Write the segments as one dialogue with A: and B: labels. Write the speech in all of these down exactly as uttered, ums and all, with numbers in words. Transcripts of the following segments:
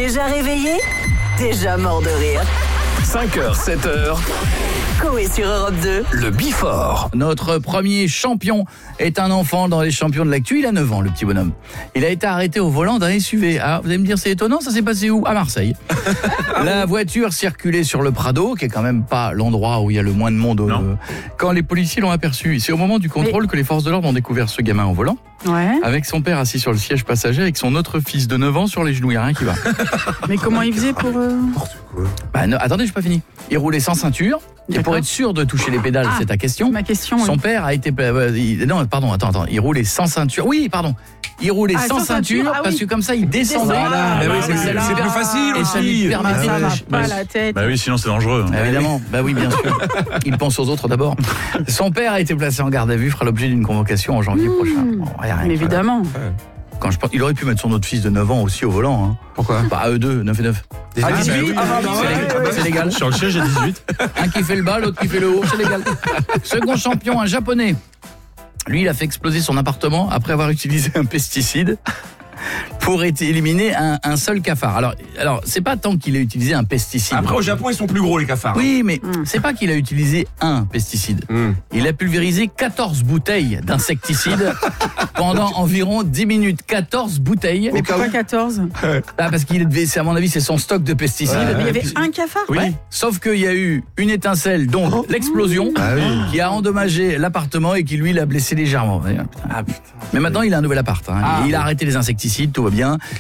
A: Déjà réveillé? Déjà mort de rire.
B: cinq heures, sept heures.
A: Coé sur Europe deux.
B: Le Before.
C: Notre premier champion est un enfant dans les champions de l'actu. Il a neuf ans, le petit bonhomme. Il a été arrêté au volant d'un S U V. Ah, vous allez me dire, c'est étonnant, ça s'est passé où? À Marseille. La voiture circulait sur le Prado, qui est quand même pas l'endroit où il y a le moins de monde. Euh, quand les policiers l'ont aperçu, c'est au moment du contrôle Mais... que les forces de l'ordre ont découvert ce gamin au volant.
D: Ouais.
C: Avec son père assis sur le siège passager, avec son autre fils de neuf ans sur les genoux. Il n'y a rien qui va.
D: Mais comment il faisait pour... Euh...
C: Bah, non, attendez, je n'ai pas fini. Il roulait sans ceinture. Et pour être sûr de toucher les pédales, ah, c'est ta question.
D: Ma question.
C: Son
D: oui.
C: père a été... Euh, il, non, pardon, attends, attends. Il roulait sans ceinture. Oui, pardon. Il roulait ah, sans, sans ceinture, ceinture ah, parce oui. que comme ça, il descendait.
E: Voilà,
C: ah,
E: oui, c'est, c'est, c'est plus facile
C: et
E: aussi.
C: Ça lui permettait
D: ça
C: de...
D: va pas la tête.
E: Bah oui, sinon c'est dangereux.
C: Hein. Évidemment, bah oui, bien sûr. Il pense aux autres d'abord. Son père a été placé en garde à vue, fera l'objet d'une convocation en janvier mmh. prochain. Bon, rien,
D: Mais évidemment.
C: Ouais. Quand je pense, il aurait pu mettre son autre fils de neuf ans aussi au volant. Hein.
E: Pourquoi?
C: Bah, à eux deux, neuf et neuf.
E: Ah, dix-huit
C: ah, bah, oui. ah, bah, c'est, légal. c'est légal.
E: Sur le siège, j'ai dix-huit.
C: Un qui fait le bas, l'autre qui fait le haut, c'est légal. Second champion, un japonais. Lui, il a fait exploser son appartement après avoir utilisé un pesticide pour éliminer un, un seul cafard. Alors, alors, c'est pas tant qu'il a utilisé un pesticide.
E: Après, au Japon, ils sont plus gros, les cafards.
C: Oui, mais mm. c'est pas qu'il a utilisé un pesticide. Mm. Il a pulvérisé quatorze bouteilles d'insecticide pendant environ dix minutes. quatorze bouteilles.
D: Mais pourquoi quatorze?
C: Ah, parce qu'il devait, c'est à mon avis, c'est son stock de pesticides.
D: Ouais, mais il y avait un cafard.
C: Oui. Ouais. Sauf qu'il y a eu une étincelle, donc oh. l'explosion, ah, oui. qui a endommagé l'appartement et qui lui l'a blessé légèrement. Ah, putain, mais maintenant, il a un nouvel appart. Hein. Ah, il a arrêté les insecticides, tout va bien. Okay.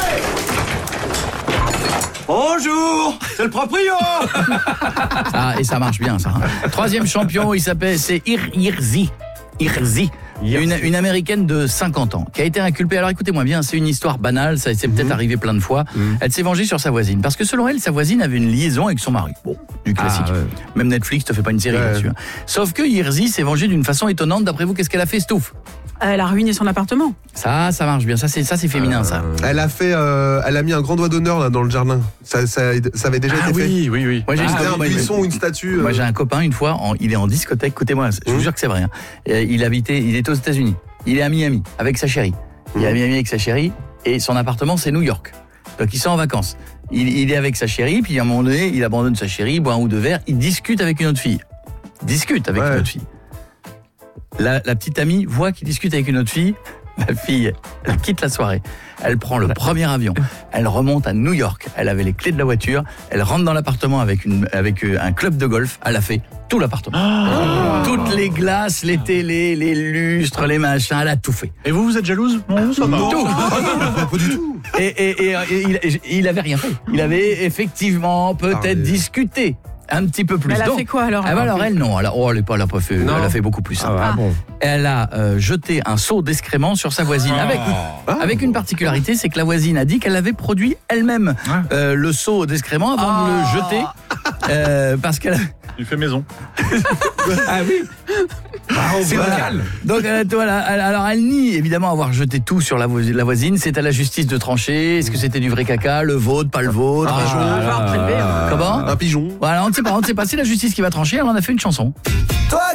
F: Bonjour, c'est le proprio.
C: Ah, et ça marche bien, ça. Hein. Troisième champion, il s'appelle, c'est Ir Irzi. Irzi. Une, une américaine de cinquante ans qui a été inculpée. Alors écoutez-moi bien, c'est une histoire banale, ça s'est mmh. peut-être arrivé plein de fois. Mmh. Elle s'est vengée sur sa voisine parce que selon elle, sa voisine avait une liaison avec son mari. Bon, du classique. Ah, ouais. Même Netflix te fait pas une série ouais. là-dessus. Sauf que Irzi s'est vengée d'une façon étonnante. D'après vous, qu'est-ce qu'elle a fait, Stouff?
D: Elle a ruiné son appartement.
C: Ça, ça marche bien. Ça, c'est, ça, c'est féminin, euh, ça.
G: Elle a fait, euh, elle a mis un grand doigt d'honneur là dans le jardin. Ça, ça, ça avait déjà
E: ah,
G: été
E: oui,
G: fait.
E: Oui, oui, oui.
G: Moi, j'ai
C: ah,
G: un buisson ou une statue.
C: Moi,
G: euh...
C: j'ai un copain une fois. En, il est en discothèque. Écoutez-moi, je vous mmh. jure que c'est vrai. Hein. Il habitait, il était aux États-Unis. Il est à Miami avec sa chérie. Il est à Miami avec sa chérie et son appartement c'est New York. Donc ils sont en vacances. Il, il est avec sa chérie, puis à un moment donné, il abandonne sa chérie, il boit un ou deux verres, il discute avec une autre fille. Il discute avec ouais. une autre fille. La, la petite amie voit qu'il discute avec une autre fille. La fille, elle quitte la soirée. Elle prend le premier avion. Elle remonte à New York. Elle avait les clés de la voiture. Elle rentre dans l'appartement avec, une, avec un club de golf. Elle a fait tout l'appartement. Oh. Toutes les glaces, les télés, les lustres, les machins. Elle a tout fait.
E: Et vous, vous êtes jalouse? Non, ça va.
C: Tout.
G: Pas du tout.
C: Et, et, et, et il, il avait rien fait. Il avait effectivement peut-être ah, discuté. Un petit peu plus.
D: Mais elle a
C: Donc,
D: fait quoi alors?
C: Ah bah alors elle non, elle a, oh, elle, est pas, elle a pas fait, non. Elle a fait beaucoup plus.
G: Ah, ah. Bon.
C: Elle a euh, jeté un seau d'excréments sur sa voisine ah. avec ah. avec une particularité, c'est que la voisine a dit qu'elle avait produit elle-même ah. euh, le seau d'excréments avant ah. de le jeter euh, parce qu'elle.
E: Il fait maison.
C: Ah oui.
G: Ah,
C: c'est local. Donc elle, voilà, elle, alors elle nie évidemment avoir jeté tout sur la, vo- la voisine. C'est à la justice de trancher. Est-ce que c'était du vrai caca, le vôtre, pas le vôtre?
G: Ah,
C: ah,
D: ah,
C: Comment?
G: Un pigeon.
C: Voilà, on ne sait pas, on ne sait pas. C'est la justice qui va trancher. Elle en a fait une chanson.